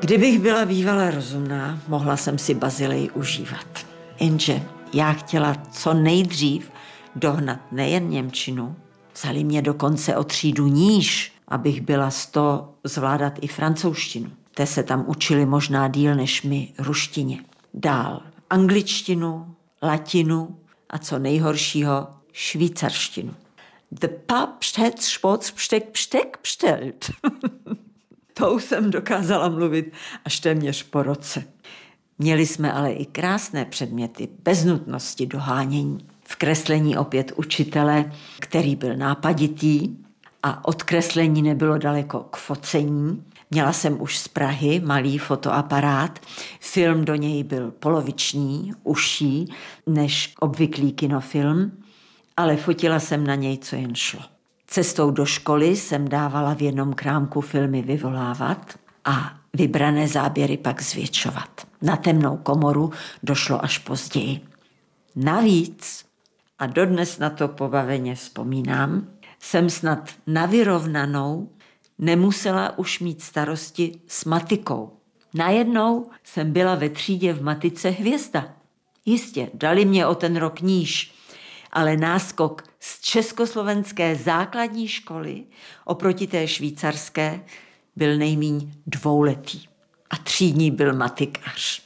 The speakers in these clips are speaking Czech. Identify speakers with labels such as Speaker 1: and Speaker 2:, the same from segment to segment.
Speaker 1: Kdybych byla bývala rozumná, mohla jsem si Bazilej užívat. Jenže já chtěla co nejdřív dohnat nejen němčinu, vzali mě dokonce o třídu níž, abych byla z toho zvládat i francouzštinu. Té se tam učili možná díl než my ruštině. Dál angličtinu, latinu a co nejhoršího švýcarštinu. The pub steht Sports Besteck bestellt. To jsem dokázala mluvit až téměř po roce. Měli jsme ale i krásné předměty, bez nutnosti dohánění. V kreslení opět učitele, který byl nápaditý a od kreslení nebylo daleko k focení. Měla jsem už z Prahy malý fotoaparát. Film do něj byl poloviční, užší než obvyklý kinofilm, ale fotila jsem na něj, co jen šlo. Cestou do školy jsem dávala v jednom krámku filmy vyvolávat a vybrané záběry pak zvětšovat. Na temnou komoru došlo až později. Navíc, a dodnes na to pobaveně vzpomínám, jsem snad na vyrovnanou nemusela už mít starosti s matikou. Najednou jsem byla ve třídě v matice hvězda. Jistě, dali mě o ten rok níž, ale náskok z československé základní školy oproti té švýcarské byl nejmíň 2letý. A třídní byl matikář.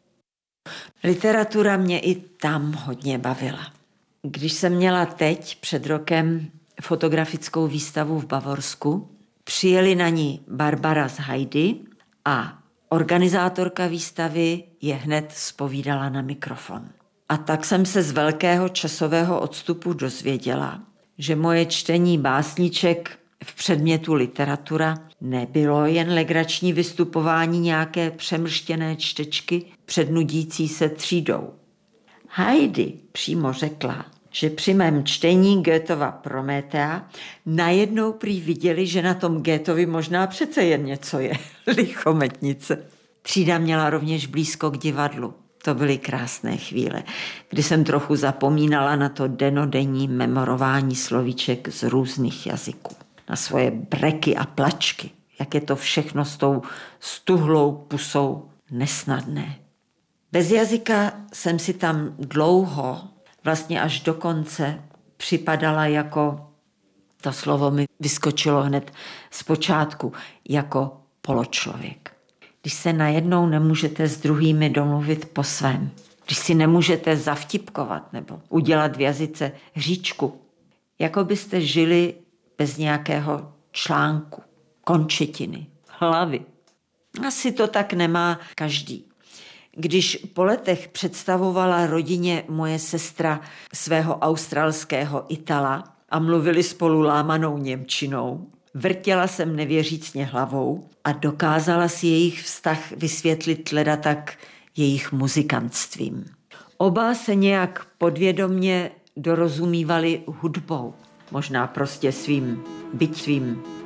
Speaker 1: Literatura mě i tam hodně bavila. Když jsem měla teď před rokem fotografickou výstavu v Bavorsku, přijeli na ní Barbara z Heidi a organizátorka výstavy je hned zpovídala na mikrofon. A tak jsem se z velkého časového odstupu dozvěděla, že moje čtení básniček v předmětu literatura nebylo jen legrační vystupování nějaké přemrštěné čtečky před nudící se třídou. Heidi přímo řekla, že při mém čtení Goethova Prometea najednou prý viděli, že na tom Goethovi možná přece jen něco je, lichometnice. Třída měla rovněž blízko k divadlu. To byly krásné chvíle, kdy jsem trochu zapomínala na to denodenní memorování slovíček z různých jazyků. Na svoje breky a plačky, jak je to všechno s tou stuhlou pusou nesnadné. Bez jazyka jsem si tam dlouho, vlastně až do konce, připadala jako, to slovo mi vyskočilo hned z počátku, jako poločlověk. Když se najednou nemůžete s druhými domluvit po svém, když si nemůžete zavtipkovat nebo udělat v jazyce hříčku, jako byste žili bez nějakého článku, končetiny, hlavy. Asi to tak nemá každý. Když po letech představovala rodině moje sestra svého australského Itala a mluvili spolu lámanou němčinou, vrtěla jsem nevěřícně hlavou a dokázala si jejich vztah vysvětlit leda tak jejich muzikantstvím. Oba se nějak podvědomně dorozumívali hudbou, možná prostě svým